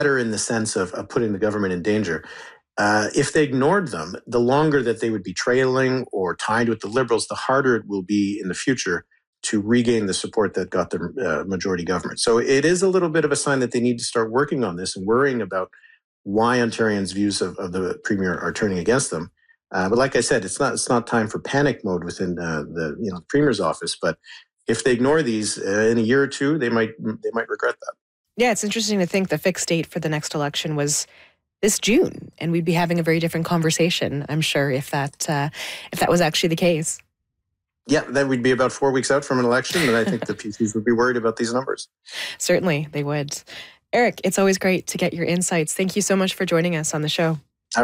better in the sense of putting the government in danger. If they ignored them, the longer that they would be trailing or tied with the Liberals, the harder it will be in the future to regain the support that got the majority government. So it is a little bit of a sign that they need to start working on this and worrying about why Ontarians' views of the Premier are turning against them. But like I said, it's not time for panic mode within the Premier's office. But if they ignore these in a year or two, they might regret that. Yeah, it's interesting to think the fixed date for the next election was this June, and we'd be having a very different conversation, I'm sure, if that was actually the case. Yeah, that would be about 4 weeks out from an election, and I think the PCs would be worried about these numbers. Certainly, they would. Eric, it's always great to get your insights. Thank you so much for joining us on the show.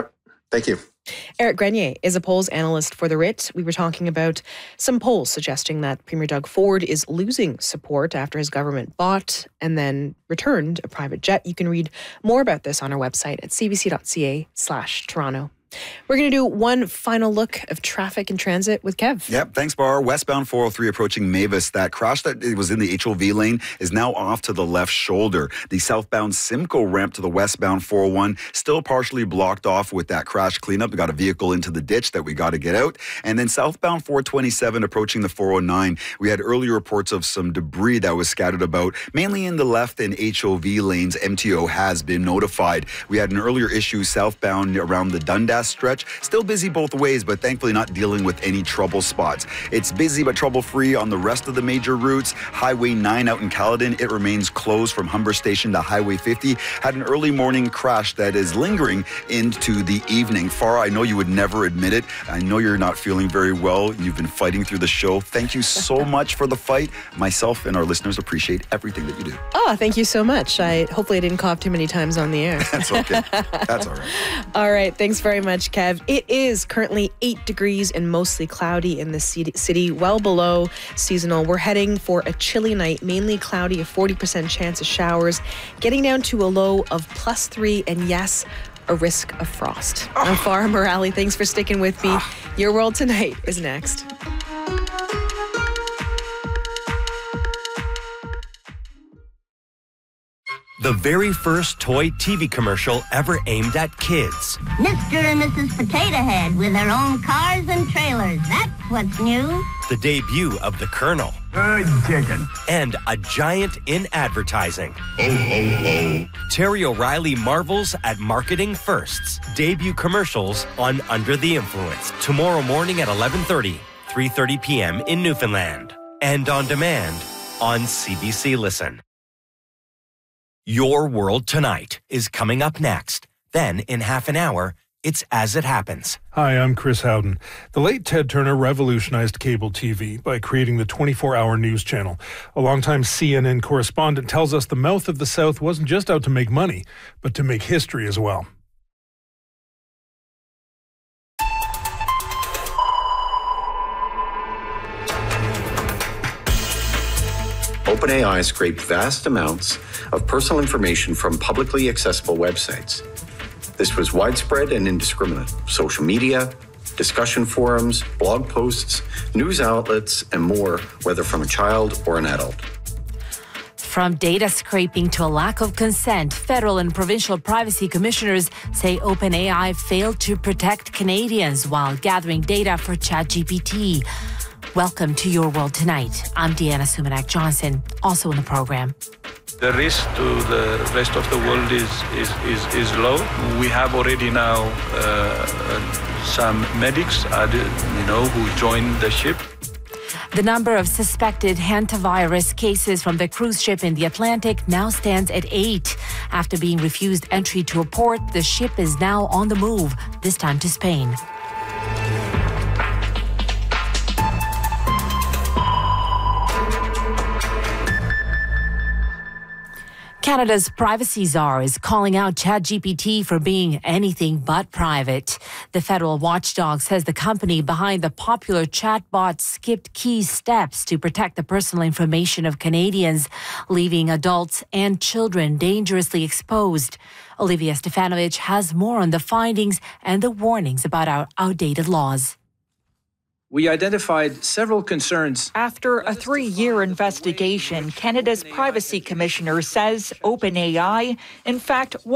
Thank you. Eric Grenier is a polls analyst for The Writ. We were talking about some polls suggesting that Premier Doug Ford is losing support after his government bought and then returned a private jet. You can read more about this on our website at cbc.ca/Toronto. We're going to do one final look of traffic and transit with Kev. Yep, thanks, Bar. Westbound 403 approaching Mavis. That crash that was in the HOV lane is now off to the left shoulder. The southbound Simcoe ramp to the westbound 401 still partially blocked off with that crash cleanup. We got a vehicle into the ditch that we got to get out. And then southbound 427 approaching the 409. We had earlier reports of some debris that was scattered about, mainly in the left and HOV lanes. MTO has been notified. We had an earlier issue southbound around the Dundas stretch. Still busy both ways, but thankfully not dealing with any trouble spots. It's busy but trouble-free on the rest of the major routes. Highway 9 out in Caledon, it remains closed from Humber Station to Highway 50. Had an early morning crash that is lingering into the evening. Farah, I know you would never admit it. I know you're not feeling very well. You've been fighting through the show. Thank you so much for the fight. Myself and our listeners appreciate everything that you do. Oh, thank you so much. Hopefully I didn't cough too many times on the air. That's okay. That's all right. All right. Thanks very much, Kev. It is currently 8 degrees and mostly cloudy in the city, well below seasonal. We're heading for a chilly night, mainly cloudy, a 40% chance of showers, getting down to a low of +3, and yes, a risk of frost. I'm Farah Morali. Thanks for sticking with me. Your World Tonight is next. The very first toy TV commercial ever aimed at kids. Mr. and Mrs. Potato Head with their own cars and trailers. That's what's new. The debut of the Colonel. Good chicken. And a giant in advertising. Ho, ho, ho. Terry O'Reilly marvels at marketing firsts. Debut commercials on Under the Influence. Tomorrow morning at 11:30, 3:30 p.m. in Newfoundland. And on demand on CBC Listen. Your World Tonight is coming up next. Then, in half an hour, it's As It Happens. Hi, I'm Chris Howden. The late Ted Turner revolutionized cable TV by creating the 24-hour news channel. A longtime CNN correspondent tells us the mouth of the South wasn't just out to make money, but to make history as well. OpenAI scraped vast amounts of personal information from publicly accessible websites. This was widespread and indiscriminate. Social media, discussion forums, blog posts, news outlets, and more, whether from a child or an adult. From data scraping to a lack of consent, federal and provincial privacy commissioners say OpenAI failed to protect Canadians while gathering data for ChatGPT. Welcome to Your World Tonight. I'm Deanna Sumanak-Johnson, also in the program. The risk to the rest of the world is low. We have already now some medics, who joined the ship. The number of suspected hantavirus cases from the cruise ship in the Atlantic now stands at 8. After being refused entry to a port, the ship is now on the move, this time to Spain. Canada's privacy czar is calling out ChatGPT for being anything but private. The federal watchdog says the company behind the popular chatbot skipped key steps to protect the personal information of Canadians, leaving adults and children dangerously exposed. Olivia Stefanovic has more on the findings and the warnings about our outdated laws. we identified several concerns. After a 3-year investigation, Canada's Privacy Commissioner says OpenAI, in fact,